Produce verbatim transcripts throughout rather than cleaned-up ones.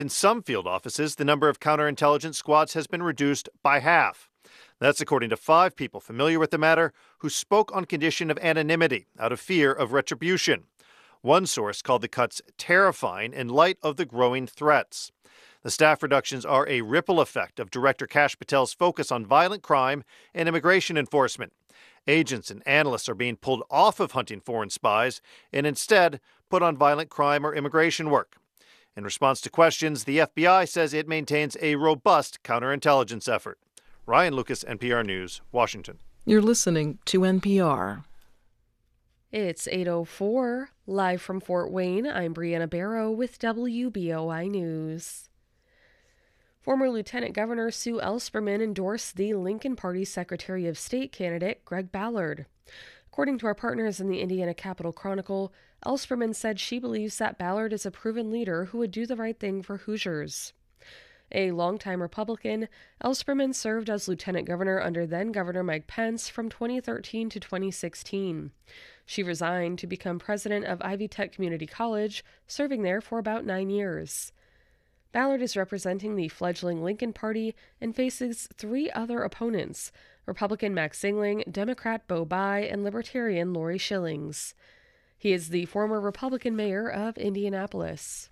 In some field offices, the number of counterintelligence squads has been reduced by half. That's according to five people familiar with the matter who spoke on condition of anonymity out of fear of retribution. One source called the cuts terrifying in light of the growing threats. The staff reductions are a ripple effect of Director Kash Patel's focus on violent crime and immigration enforcement. Agents and analysts are being pulled off of hunting foreign spies and instead put on violent crime or immigration work. In response to questions, the F B I says it maintains a robust counterintelligence effort. Ryan Lucas, N P R News, Washington. You're listening to N P R. It's eight oh four. Live from Fort Wayne, I'm Brianna Barrow with W B O I News. Former Lieutenant Governor Sue Ellspermann endorsed the Lincoln Party Secretary of State candidate Greg Ballard. According to our partners in the Indiana Capital Chronicle, Ellspermann said she believes that Ballard is a proven leader who would do the right thing for Hoosiers. A longtime Republican, Ellspermann served as lieutenant governor under then-Governor Mike Pence from twenty thirteen to twenty sixteen. She resigned to become president of Ivy Tech Community College, serving there for about nine years. Ballard is representing the fledgling Lincoln Party and faces three other opponents, Republican Max Singling, Democrat Bo Bai, and Libertarian Lori Schillings. He is the former Republican mayor of Indianapolis.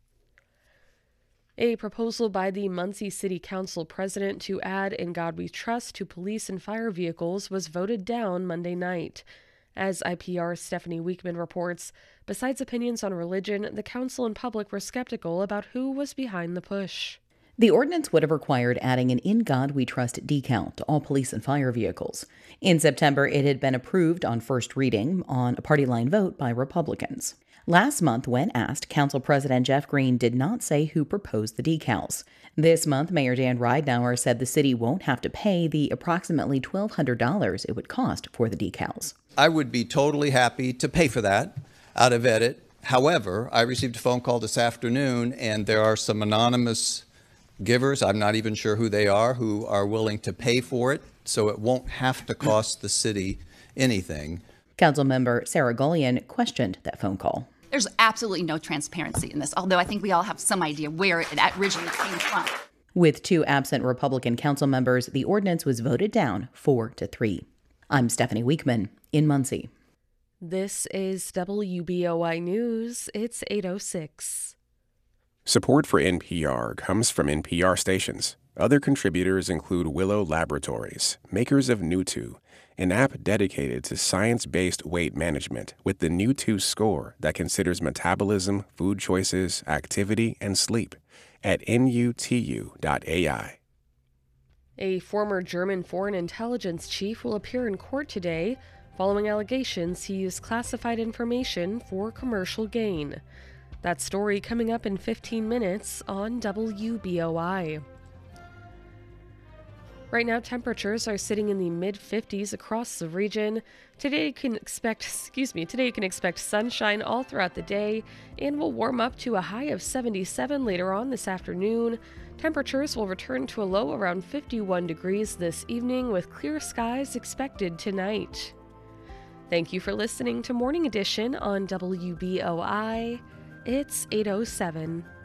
A proposal by the Muncie City Council president to add In God We Trust to police and fire vehicles was voted down Monday night. As I P R's Stephanie Weekman reports, besides opinions on religion, the council and public were skeptical about who was behind the push. The ordinance would have required adding an In God We Trust decal to all police and fire vehicles. In September, it had been approved on first reading on a party line vote by Republicans. Last month, when asked, Council President Jeff Green did not say who proposed the decals. This month, Mayor Dan Ridenour said the city won't have to pay the approximately twelve hundred dollars it would cost for the decals. I would be totally happy to pay for that out of edit. However, I received a phone call this afternoon, and there are some anonymous givers, I'm not even sure who they are, who are willing to pay for it, so it won't have to cost the city anything. Councilmember Sarah Gullion questioned that phone call. There's absolutely no transparency in this, although I think we all have some idea where it originally came from. With two absent Republican council members, the ordinance was voted down four to three. I'm Stephanie Weekman in Muncie. This is W B O I News. It's eight oh six. Support for N P R comes from N P R stations. Other contributors include Willow Laboratories, makers of Nutu, an app dedicated to science-based weight management with the Nutu score that considers metabolism, food choices, activity, and sleep at N U T U dot A I. A former German foreign intelligence chief will appear in court today following allegations he used classified information for commercial gain. That story coming up in fifteen minutes on W B O I. Right now, temperatures are sitting in the mid fifties across the region. Today you can expect, excuse me, today you can expect sunshine all throughout the day and will warm up to a high of seventy-seven later on this afternoon. Temperatures will return to a low around fifty-one degrees this evening with clear skies expected tonight. Thank you for listening to Morning Edition on W B O I. It's eight oh seven.